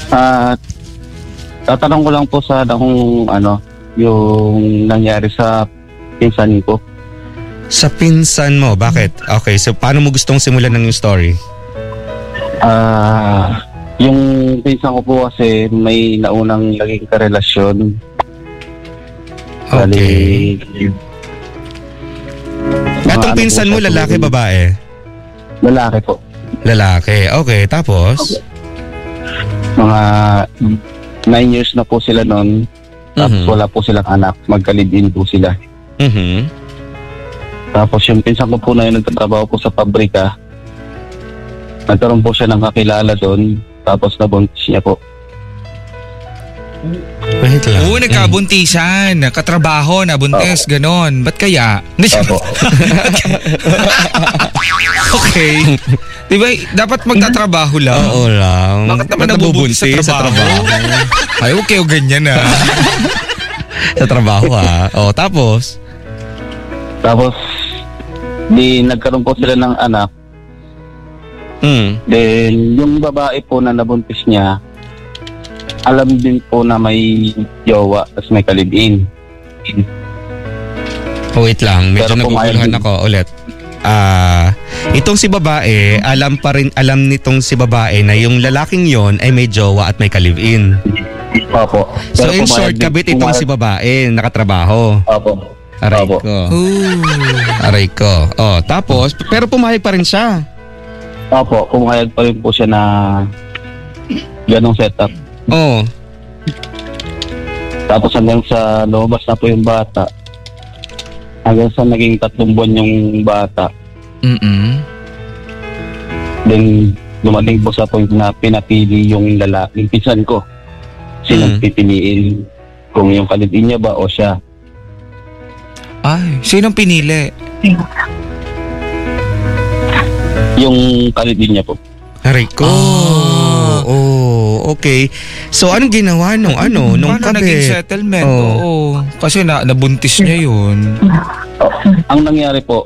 Tatanong ko lang po sana kung yung nangyari sa pinsan ko. Sa pinsan mo, bakit? Okay, so paano mo gustong simulan ng yung story? Yung pinsan ko po kasi may naunang naging karelasyon. Okay. Atong pinsan mo, lalaki, babae? Lalaki po. Lalaki, okay. Tapos? Mga 9 years na po sila noon. Tapos wala po silang anak. Magkalibin po sila. Tapos yung pinsan ko po na yun nagtatrabaho po sa pabrika. Nagkaroon po siya ng kakilala doon. Tapos nabuntis niya po. Wait lang. Oo, nagkabuntisan. Katrabaho, nabuntis, ganon. Ba't kaya? Opo. Okay. Diba, dapat magtatrabaho lang. Oo lang. Bakit naman nabubuntis sa trabaho? Ay, okay o ganyan na. Sa trabaho tapos? Tapos, nagkaroon po sila ng anak. Then, yung babae po na nabuntis niya, alam din po na may jowa, tapos may kalibin. Wait lang, medyo naguguluhan ako ulit. Itong si babae, alam nitong si babae na yung lalaking yon ay may jowa at may kalibin. Opo. So in short, kabit itong si babae, nakatrabaho. Opo. Aray ko. Aray ko. Oh, tapos, pero pumayag pa rin siya. Opo, pumayag pa rin po siya na ganong setup. Oh. Tapos hanggang sa lumabas na po yung bata. Hanggang sa naging 3 buwan yung bata. Then dumating po sa point na pinapili yung lalaki, yung pinsan ko. Sinong pipiliin? Kung yung kalibin niya ba o siya? Ay, sinong pinili? Yung kalibin niya po. Aray ko. Okay. So anong ginawa nung Paano kabit? naging settlement? Oo. Kasi nabuntis niya yun. Ang nangyari po,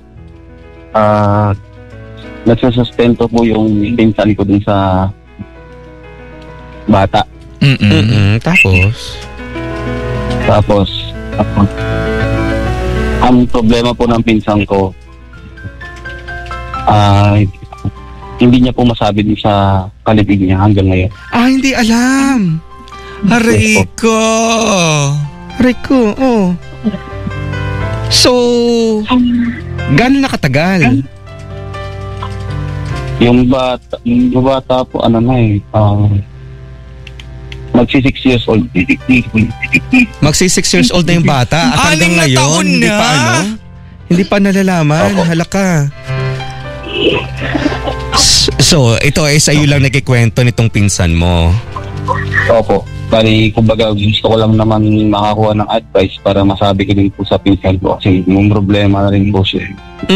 nagsusustento po yung pinsan ko dun sa bata. Tapos, ang problema po ng pinsan ko, hindi niya po masabi din sa kalibig niya hanggang ngayon. Hindi alam. Aray ko. So, gano'n nakatagal? Yung bata po, magsi 6 years old. Magsi 6 years old na yung bata at hanggang ngayon, hindi pa nalalaman. Halaka. So, ito ay sa iyo lang nagkikwento nitong pinsan mo. Opo. Bali, kumbaga gusto ko lang naman makakuha ng advice para masabi ko din po sa pinsan ko kasi yung problema na rin po siya.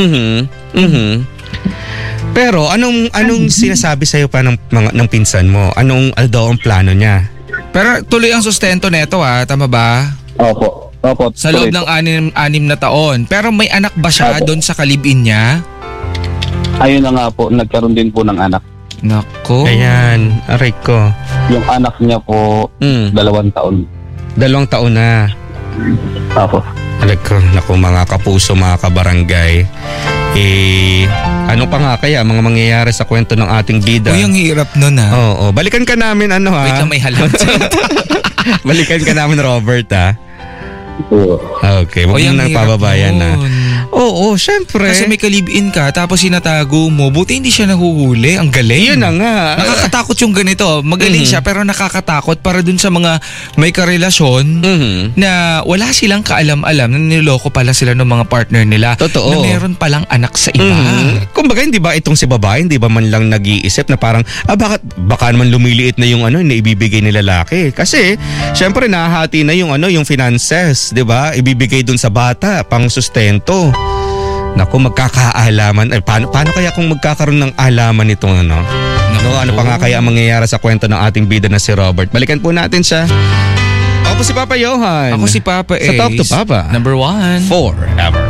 Pero anong sinasabi sa iyo pa ng pinsan mo? Anong daw ang plano niya? Pero tuloy ang sustento nito tama ba? Opo. Sa loob ng 6 na taon. Pero may anak ba siya doon sa kalibin niya? Ayun na nga po, nagkaroon din po ng anak. Nako. Ayan, aray ko. Yung anak niya po, 2 taon. 2 taon na. Opo. Aray ko, naku mga kapuso, mga kabarangay. Ano pa nga kaya mga mangyayari sa kwento ng ating bida? Uy, ang hirap nun Oo, balikan ka namin Wait lang, may halang. Balikan ka namin Robert Okay, huwag mo nang pababayan na. Oo, syempre. Kasi may kalibin ka tapos sinatago mo. Buti hindi siya nahuhuli. Ang galing. Yun na nga. Nakakatakot yung ganito. Magaling siya pero nakakatakot para dun sa mga may karelasyon na wala silang kaalam-alam na niloko pala sila ng mga partner nila. Totoo. Na meron palang anak sa iba. Kumbaga, hindi ba itong si babae, hindi ba man lang nag-iisip na parang, baka naman lumiliit na yung na ibibigay ni lalaki. Kasi, syempre, nahahati na yung yung finances, di ba? Ibibigay dun sa bata, pang sustento. Naku, magkakaalaman. Paano kaya kung magkakaroon ng alaman itong ano pa nga kaya ang mangyayari sa kwento ng ating bida na si Robert? Balikan po natin siya. Ako po si Papa Johan. Ako si Papa Ace. Sa Talk to Papa. Number 1. Forever.